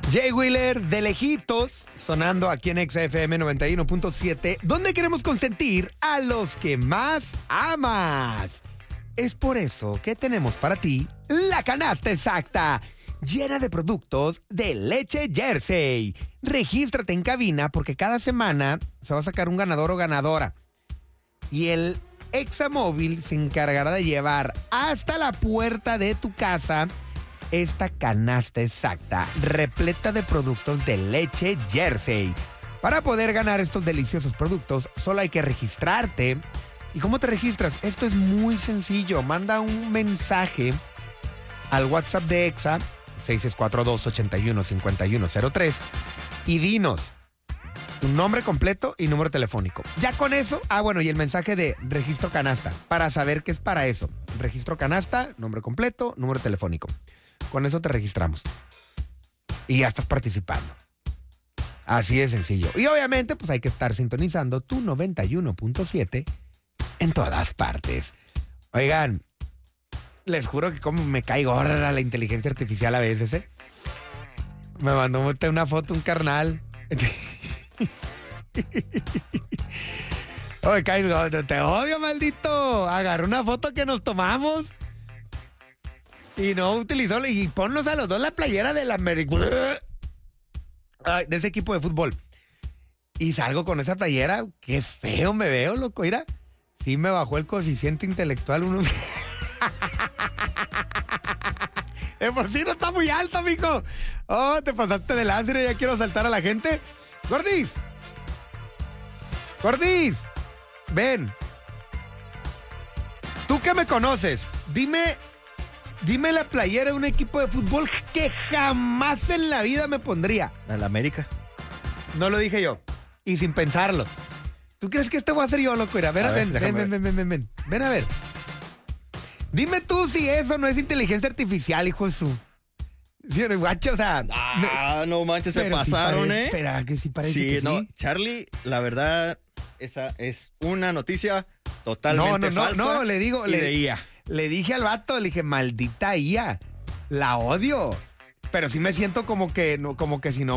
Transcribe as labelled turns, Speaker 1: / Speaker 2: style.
Speaker 1: Jay Wheeler de lejitos, sonando aquí en XFM 91.7, donde queremos consentir a los que más amas. Es por eso que tenemos para ti la canasta exacta, llena de productos de leche Jersey. Regístrate en cabina porque cada semana se va a sacar un ganador o ganadora. Y el Examóvil se encargará de llevar hasta la puerta de tu casa esta canasta exacta, repleta de productos de leche Jersey. Para poder ganar estos deliciosos productos, solo hay que registrarte. ¿Y cómo te registras? Esto es muy sencillo. Manda un mensaje al WhatsApp de Exa, 6642-815103, y dinos tu nombre completo y número telefónico. Ya con eso, y el mensaje de registro canasta, para saber que es para eso. Registro canasta, nombre completo, número telefónico. Con eso te registramos. Y ya estás participando. Así de sencillo. Y obviamente, pues hay que estar sintonizando tu 91.7 en todas partes. Oigan, les juro que como me cae gorda la inteligencia artificial a veces, ¿eh? Me mandó una foto un carnal. Oye, te odio, maldito. Agarré una foto que nos tomamos y no utilizó, y ponnos a los dos la playera de la de ese equipo de fútbol. Y salgo con esa playera, qué feo me veo, loco, mira. Sí me bajó el coeficiente intelectual uno. De por sí no está muy alto, mijo. Oh, te pasaste de láser y ya quiero saltar a la gente. Gordis, ven. Tú que me conoces, dime la playera de un equipo de fútbol que jamás en la vida me pondría.
Speaker 2: ¿El América?
Speaker 1: No lo dije yo. Y sin pensarlo. ¿Tú crees que este voy a ser yo, loco? Mira, ven a ver. Dime tú si eso no es inteligencia artificial, hijo de su... Sí, guacho, o sea...
Speaker 2: no manches, se pasaron, ¿eh?
Speaker 1: Espera, que sí parece que
Speaker 2: no,
Speaker 1: sí.
Speaker 2: Charlie, la verdad, esa es una noticia totalmente falsa.
Speaker 1: No, le digo...
Speaker 2: de IA.
Speaker 1: Le dije al vato, le dije, maldita IA, la odio. Pero sí me siento como que si no